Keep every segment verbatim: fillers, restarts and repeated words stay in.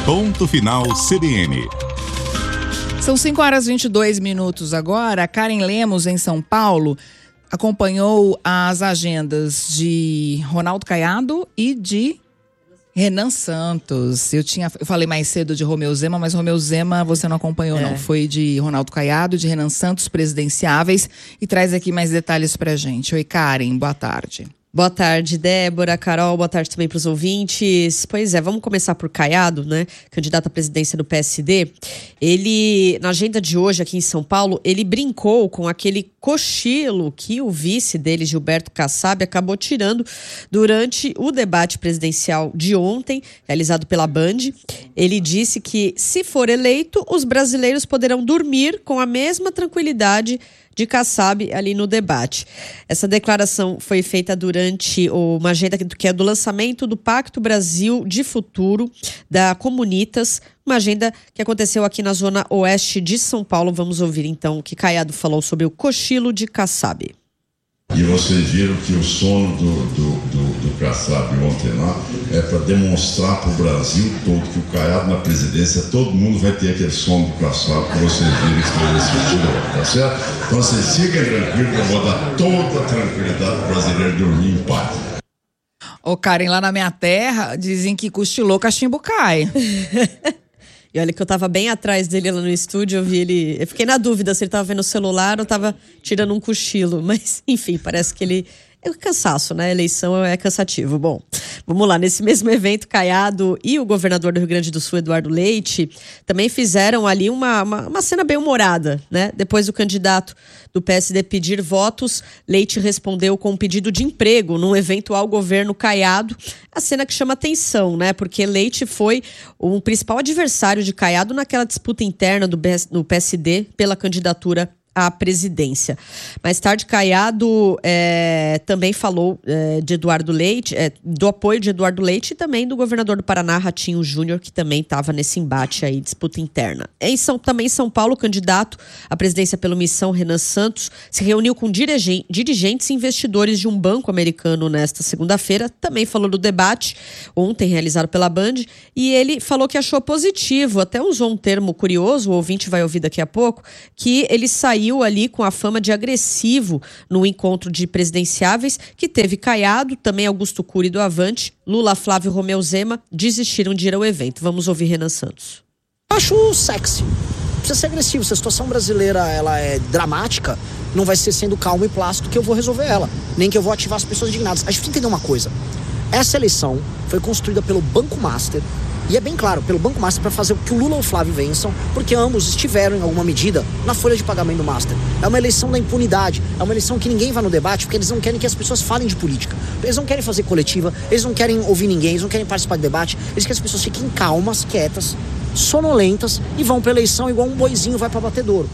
Ponto Final C B N. São cinco horas e vinte e dois minutos agora. A Karen Lemos, em São Paulo, acompanhou as agendas de Ronaldo Caiado e de Renan Santos. Eu, tinha, eu falei mais cedo de Romeu Zema, mas Romeu Zema você não acompanhou, é. não. Foi de Ronaldo Caiado, de Renan Santos, presidenciáveis. E traz aqui mais detalhes pra gente. Oi, Karen, boa tarde. Boa tarde, Débora, Carol, boa tarde também para os ouvintes. Pois é, vamos começar por Caiado, né? Candidato à presidência do P S D. Ele, na agenda de hoje aqui em São Paulo, ele brincou com aquele cochilo que o vice dele, Gilberto Kassab, acabou tirando durante o debate presidencial de ontem, realizado pela Band. Ele disse que, se for eleito, os brasileiros poderão dormir com a mesma tranquilidade de Kassab ali no debate. Essa declaração foi feita durante uma agenda que é do lançamento do Pacto Brasil de Futuro, da Comunitas, uma agenda que aconteceu aqui na zona oeste de São Paulo. Vamos ouvir então o que Caiado falou sobre o cochilo de Kassab. E vocês viram que o sono do, do, do, do Kassab ontem lá é para demonstrar para o Brasil todo que o Caiado na presidência, todo mundo vai ter aquele sono do Kassab que vocês viram que estão assistindo, tá certo? Então vocês fiquem tranquilos que eu vou dar toda a tranquilidade para o brasileiro dormir em paz. Ô Karen, lá na minha terra dizem que cochilou, cachimbo cai. E olha que eu tava bem atrás dele lá no estúdio, eu vi ele... Eu fiquei na dúvida se ele tava vendo o celular ou tava tirando um cochilo. Mas, enfim, parece que ele... É um cansaço, né? A eleição é cansativo. Bom, vamos lá. Nesse mesmo evento, Caiado e o governador do Rio Grande do Sul, Eduardo Leite, também fizeram ali uma, uma, uma cena bem humorada, né? Depois do candidato do P S D pedir votos, Leite respondeu com um pedido de emprego num eventual governo Caiado. A cena que chama atenção, né? Porque Leite foi o principal adversário de Caiado naquela disputa interna do P S D pela candidatura à presidência. Mais tarde, Caiado é, também falou é, de Eduardo Leite, é, do apoio de Eduardo Leite e também do governador do Paraná, Ratinho Júnior, que também estava nesse embate aí, disputa interna. Em São, também em São Paulo, o candidato à presidência pela Missão, Renan Santos, se reuniu com dirigentes, dirigentes e investidores de um banco americano nesta segunda-feira, também falou do debate, ontem realizado pela Band, e ele falou que achou positivo, até usou um termo curioso, o ouvinte vai ouvir daqui a pouco, que ele saiu ali com a fama de agressivo no encontro de presidenciáveis que teve Caiado, também Augusto Cury do Avante, Lula, Flávio e Romeu Zema desistiram de ir ao evento. Vamos ouvir Renan Santos. Acho sexy. Precisa ser agressivo. Se a situação brasileira ela é dramática, não vai ser sendo calmo e plácido que eu vou resolver ela, nem que eu vou ativar as pessoas indignadas. A gente precisa entender uma coisa. Essa eleição foi construída pelo Banco Master, e é bem claro, pelo Banco Master, para fazer com que o Lula ou o Flávio vençam, porque ambos estiveram, em alguma medida, na folha de pagamento do Master. É uma eleição da impunidade, é uma eleição que ninguém vai no debate, porque eles não querem que as pessoas falem de política. Eles não querem fazer coletiva, eles não querem ouvir ninguém, eles não querem participar do debate, eles querem que as pessoas fiquem calmas, quietas, sonolentas, e vão para a eleição igual um boizinho vai para batedouro.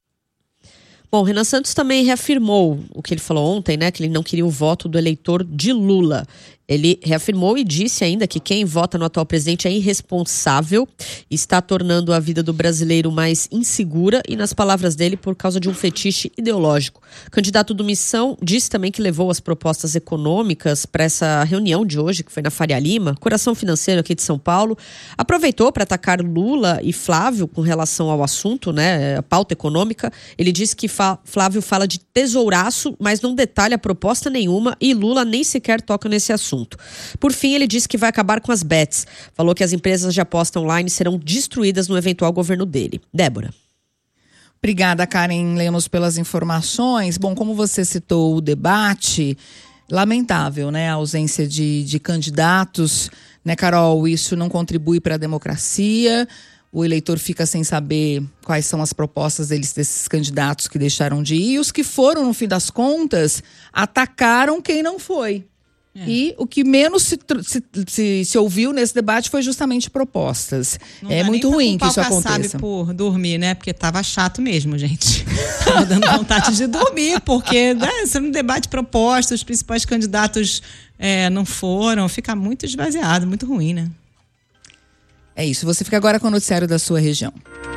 Bom, Renan Santos também reafirmou o que ele falou ontem, né? Que ele não queria o voto do eleitor de Lula. Ele reafirmou e disse ainda que quem vota no atual presidente é irresponsável e está tornando a vida do brasileiro mais insegura e, nas palavras dele, por causa de um fetiche ideológico. O candidato do Missão disse também que levou as propostas econômicas para essa reunião de hoje, que foi na Faria Lima, Coração Financeiro aqui de São Paulo. Aproveitou para atacar Lula e Flávio com relação ao assunto, né, a pauta econômica. Ele disse que Flávio fala de tesouraço, mas não detalha proposta nenhuma e Lula nem sequer toca nesse assunto. Por fim, ele disse que vai acabar com as bets. Falou que as empresas de aposta online serão destruídas no eventual governo dele. Débora. Obrigada, Karen Lemos, pelas informações. Bom, como você citou o debate, lamentável, né? A ausência de, de candidatos, né, Carol? Isso não contribui para a democracia. O eleitor fica sem saber quais são as propostas deles, desses candidatos que deixaram de ir. E os que foram, no fim das contas, atacaram quem não foi. É. E o que menos se, se, se, se ouviu nesse debate foi justamente propostas. Não é muito ruim que isso aconteça. Sabe por dormir, né? Porque tava chato mesmo, gente. Tava dando vontade de dormir, porque né, você não debate propostas, os principais candidatos é, não foram, fica muito esvaziado, muito ruim, né? É isso. Você fica agora com o noticiário da sua região.